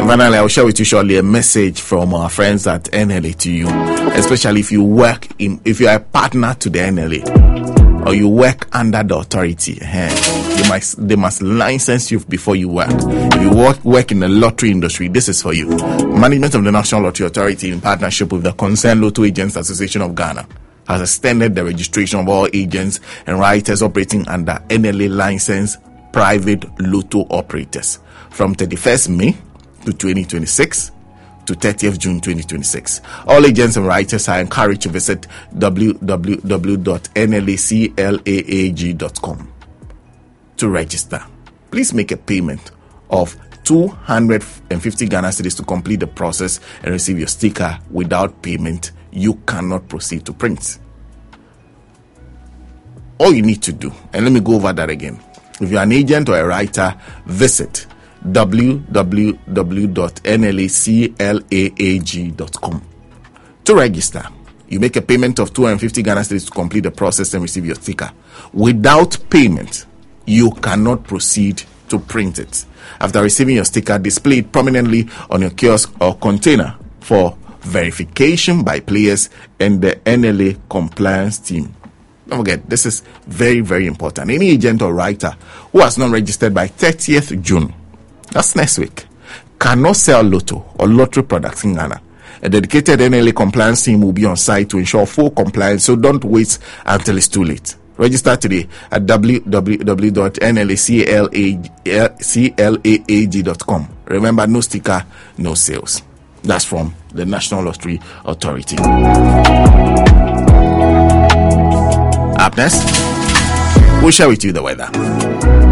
And finally, I'll share with you shortly a message from our friends at NLA to you, especially if you are a partner to the NLA or you work under the authority. They must license you before you work. If you work in the lottery industry, this is for you. Management of the National Lottery Authority, in partnership with the Concerned Lotto Agents Association of Ghana, has extended the registration of all agents and writers operating under NLA licensed private lotto operators from 31st May to 2026 to 30th June 2026. All agents and writers are encouraged to visit www.nlaclaag.com to register. Please make a payment of 250 Ghana cedis to complete the process and receive your sticker. Without payment, you cannot proceed to print. All you need to do, and let me go over that again. If you're an agent or a writer, visit www.nlaclaag.com to register. You make a payment of 250 Ghana cedis to complete the process and receive your sticker. Without payment, you cannot proceed to print it. After receiving your sticker, display it prominently on your kiosk or container for verification by players and the NLA compliance team. Don't forget, this is very, very important. Any agent or writer who has not registered by 30th June, that's next week, cannot sell lotto or lottery products in Ghana. A dedicated NLA compliance team will be on site to ensure full compliance, so don't wait until it's too late. Register today at www.nlaclaag.com. Remember, no sticker, no sales. That's from the National Lottery Authority. Up next, we'll share with you the weather.